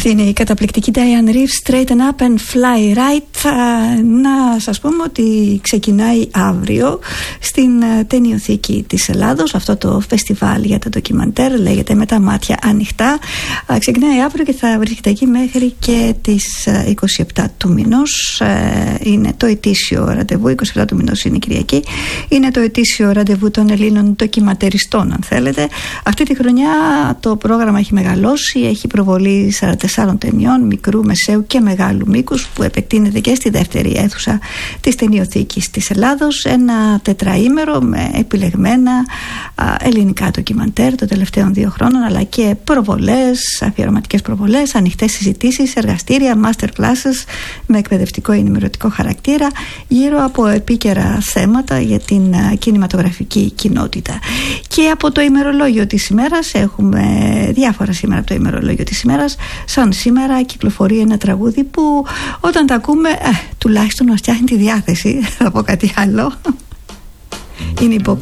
Αυτή είναι η καταπληκτική Diane Reeves, Straighten Up and Fly Right. Να σας πούμε ότι ξεκινάει αύριο στην Ταινιοθήκη της Ελλάδος αυτό το φεστιβάλ για τα ντοκιμαντέρ, λέγεται Με τα μάτια ανοιχτά. Ξεκινάει αύριο και θα βρίσκεται εκεί μέχρι και τις 27 του μηνός. Είναι το ετήσιο ραντεβού, 27 του μηνός είναι η Κυριακή. Είναι το ετήσιο ραντεβού των Ελλήνων ντοκιματεριστών, αν θέλετε. Αυτή τη χρονιά το πρόγραμμα έχει μεγαλώσει, έχει προβολή 44 ταινιών μικρού, μεσαίου και μεγάλου μήκους, που επεκτείνεται και στη δεύτερη αίθουσα της Ταινιοθήκης της Ελλάδος. Ένα τετραήμερο με επιλεγμένα ελληνικά ντοκιμαντέρ των τελευταίων 2 χρόνων, αλλά και προβολές, αφιερωματικές προβολές, ανοιχτές συζητήσεις, εργαστήρια, master classes με εκπαιδευτικό ή ενημερωτικό χαρακτήρα γύρω από επίκαιρα θέματα για την κινηματογραφική κοινότητα. Και από το ημερολόγιο της ημέρας έχουμε διάφορα σήμερα από το ημερολόγιο της ημέρας. Σαν σήμερα κυκλοφορεί ένα τραγούδι που όταν τα ακούμε τουλάχιστον μας φτιάχνει τη διάθεση. Θα πω κάτι άλλο. Είναι η Bob